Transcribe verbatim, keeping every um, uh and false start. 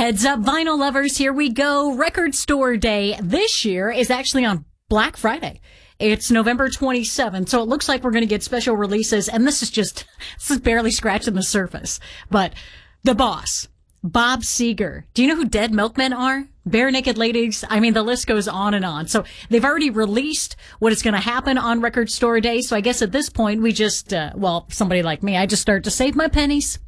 Heads up, vinyl lovers, here we go. Record Store Day this year is actually on Black Friday. It's November twenty-seventh, so it looks like we're going to get special releases, and this is just, this is barely scratching the surface. But the boss, Bob Seger. Do you know who Dead Milkmen are? Bare Naked Ladies. I mean, the list goes on and on. So they've already released what is going to happen on Record Store Day. So I guess at this point, we just, uh, well, somebody like me, I just start to save my pennies.